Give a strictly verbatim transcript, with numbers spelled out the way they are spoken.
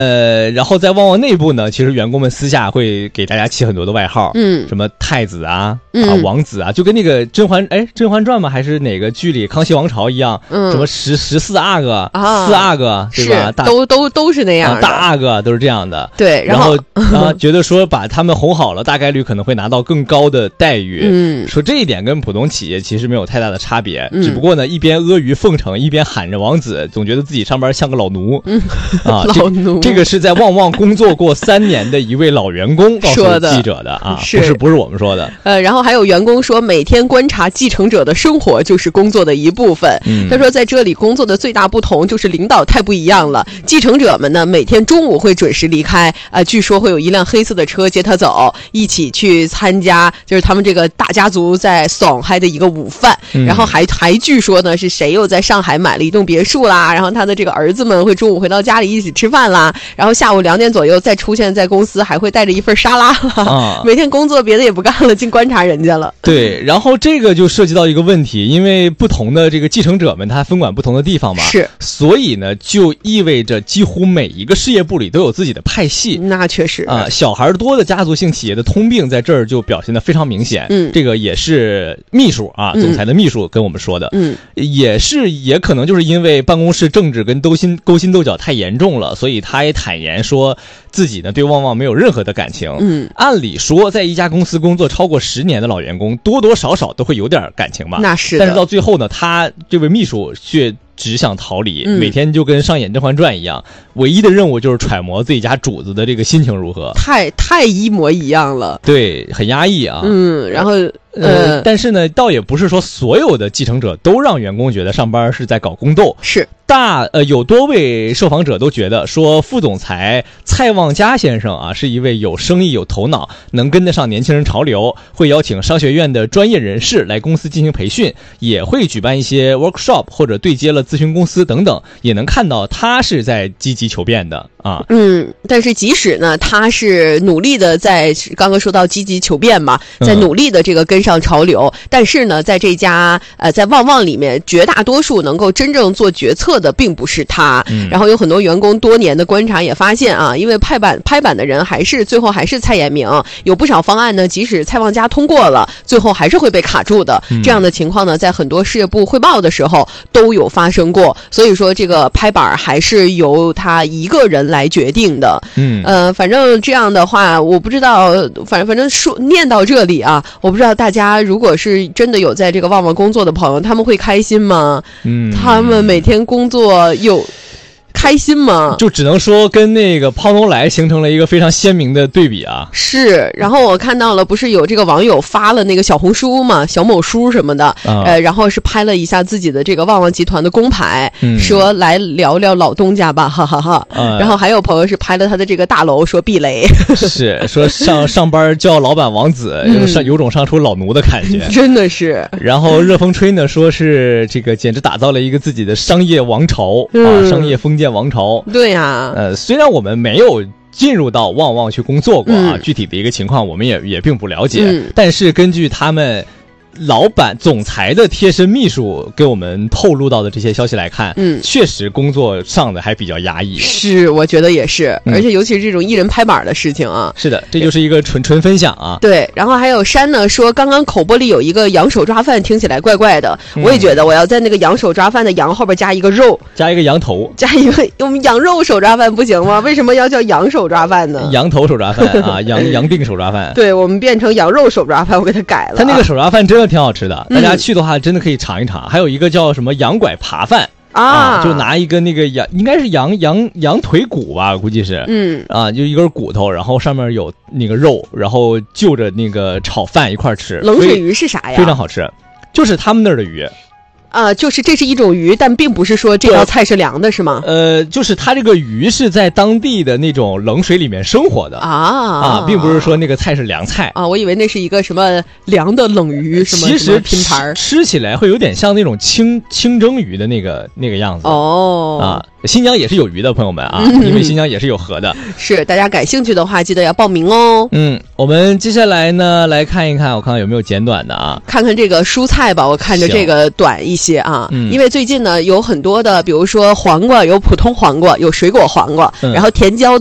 呃，然后在旺旺内部呢，其实员工们私下会给大家起很多的外号，嗯，什么太子啊，嗯、啊王子啊，就跟那个甄嬛哎《甄嬛传》嘛，还是哪个剧里康熙王朝一样，嗯，什么十十四阿哥、啊、四阿哥，对吧？ 都都都是那样的、 啊，大阿哥都是这样的。 对， 然后啊，觉得说把他们哄好了，大概率可能会拿到更高的待遇。嗯，说这一点跟普通企业其实没有太大的差别，嗯、只不过呢，一边阿谀奉承，一边喊着王子，总觉得自己上班像个老奴。嗯，啊， 老奴。 这个是在旺旺工作过三年的一位老员工告诉记者的啊， 是不是不是我们说的。 呃，然后还有员工说，每天观察继承者的生活就是工作的一部分。嗯，他说在这里工作的最大不同就是领导太不一样了。继承者们呢，每天中午会准时离开，啊、呃，据说会有一辆黑色的车接他走，一起去参加就是他们这个大家族在上海的一个午饭。嗯、然后还还据说呢，是谁又在上海买了一栋别墅啦？然后他的这个儿子们会中午回到家里一起吃饭啦。然后下午两点左右再出现在公司，还会带着一份沙拉，啊、每天工作别的也不干了，净观察人家了。 对，然后这个就涉及到一个问题，因为不同的这个继承者们，他分管不同的地方嘛， 是， 所以呢，就意味着几乎每一个事业部里都有自己的派系。 那确实啊、呃，小孩多的家族性企业的通病在这儿就表现得非常明显。嗯，这个也是秘书啊，总裁的秘书跟我们说的。嗯，也是，也可能就是因为办公室政治跟勾心勾心斗角太严重了，所以他也坦言说自己呢对旺旺没有任何的感情。嗯，按理说在一家公司工作超过十年的老员工多多少少都会有点感情吧。 那是的。 但是到最后呢，他这位秘书却只想逃离，嗯、每天就跟上演《甄嬛传》一样，唯一的任务就是揣摩自己家主子的这个心情如何。 太太一模一样了。 对，很压抑啊。 嗯，然后呃，呃但是呢，倒也不是说所有的继承者都让员工觉得上班是在搞宫斗。 是。 大呃，有多位受访者都觉得说，副总裁蔡旺家先生啊，是一位有生意、有头脑，能跟得上年轻人潮流，会邀请商学院的专业人士来公司进行培训，也会举办一些 workshop 或者对接了咨询公司等等，也能看到他是在积极求变的啊。 嗯，但是即使呢，他是努力的在刚刚说到积极求变嘛，在努力的这个跟上潮流，嗯、但是呢，在这家呃在旺旺里面，绝大多数能够真正做决策的并不是他。嗯、然后有很多员工多年的观察也发现啊，因为拍板拍板的人还是最后还是蔡衍明，有不少方案呢，即使蔡旺家通过了，最后还是会被卡住的。嗯、这样的情况呢，在很多事业部汇报的时候都有发生过。所以说，这个拍板还是由他一个人来决定的。嗯，呃，反正这样的话，我不知道，反正反正说念到这里啊，我不知道大家如果是真的有在这个旺旺工作的朋友，他们会开心吗？嗯，他们每天工作有开心吗？ 就只能说跟那个泡妞来形成了一个非常鲜明的对比啊。 是，然后我看到了，不是有这个网友发了那个小红书嘛，小某书什么的，啊、呃，然后是拍了一下自己的这个旺旺集团的工牌，嗯、说来聊聊老东家吧，哈哈哈。啊、然后还有朋友是拍了他的这个大楼，说避雷， 是说上上班叫老板王子，有上有种上出老奴的感觉， 真的是。 然后热风吹呢，说是这个简直打造了一个自己的商业王朝、嗯、啊，商业封建王朝。 对呀、啊， 呃，虽然我们没有进入到旺旺去工作过啊，嗯、具体的一个情况我们也也并不了解，嗯、但是根据他们老板总裁的贴身秘书给我们透露到的这些消息来看，嗯，确实工作上的还比较压抑。 是，我觉得也是，嗯、而且尤其是这种一人拍板的事情啊。 是的，这就是一个纯纯分享啊。 对，然后还有山呢说，刚刚口播里有一个羊手抓饭，听起来怪怪的。嗯、我也觉得，我要在那个羊手抓饭的羊后边加一个肉， 加一个羊头， 加一个我们羊肉手抓饭不行吗？为什么要叫羊手抓饭呢？ 羊头手抓饭啊，羊羊腚手抓饭。 对，我们变成羊肉手抓饭，我给它改了、啊。 他那个手抓饭真的挺好吃的，大家去的话真的可以尝一尝。嗯、还有一个叫什么羊拐扒饭啊, 啊，就拿一个那个羊，应该是羊羊羊腿骨吧，估计是，嗯啊，就一根骨头，然后上面有那个肉，然后就着那个炒饭一块吃。 冷水鱼是啥呀？ 非常好吃，就是他们那儿的鱼。 啊、呃，就是这是一种鱼，但并不是说这道菜是凉的，是吗？ 呃，就是它这个鱼是在当地的那种冷水里面生活的啊啊，并不是说那个菜是凉菜啊。我以为那是一个什么凉的冷鱼，什么其实拼盘， 吃起来会有点像那种清清蒸鱼的那个那个样子哦啊。 新疆也是有鱼的，朋友们啊， 嗯、 因为新疆也是有河的。 是，大家感兴趣的话，记得要报名哦。 嗯，我们接下来呢来看一看，我看看有没有简短的啊？ 看看这个蔬菜吧，我看着这个短一些啊， 嗯、 因为最近呢有很多的，比如说黄瓜，有普通黄瓜，有水果黄瓜， 嗯、 然后甜椒。